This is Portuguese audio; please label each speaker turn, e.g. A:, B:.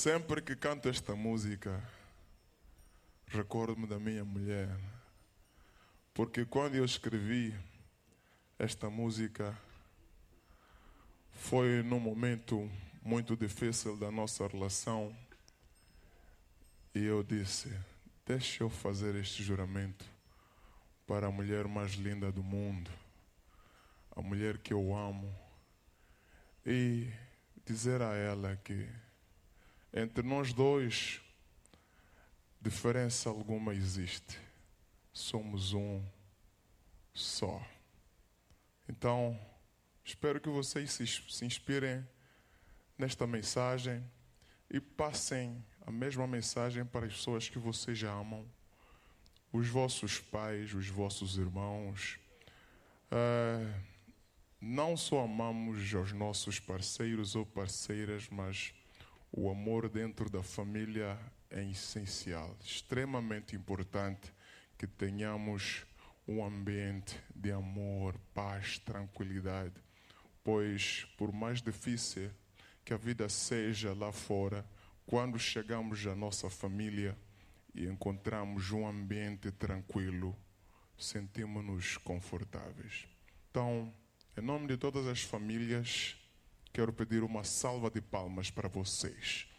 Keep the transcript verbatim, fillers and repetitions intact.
A: Sempre que canto esta música, recordo-me da minha mulher. Porque quando eu escrevi esta música, foi num momento muito difícil da nossa relação. E eu disse, deixa eu fazer este juramento para a mulher mais linda do mundo, a mulher que eu amo, e dizer a ela que entre nós dois diferença alguma existe. Somos um só. Então, espero que vocês se, se inspirem nesta mensagem e passem a mesma mensagem para as pessoas que vocês amam, os vossos pais, os vossos irmãos. Uh, não só amamos aos nossos parceiros ou parceiras, mas o amor dentro da família é essencial, extremamente importante que tenhamos um ambiente de amor, paz, tranquilidade, pois por mais difícil que a vida seja lá fora, quando chegamos à nossa família e encontramos um ambiente tranquilo, sentimos-nos confortáveis. Então, em nome de todas as famílias, quero pedir uma salva de palmas para vocês.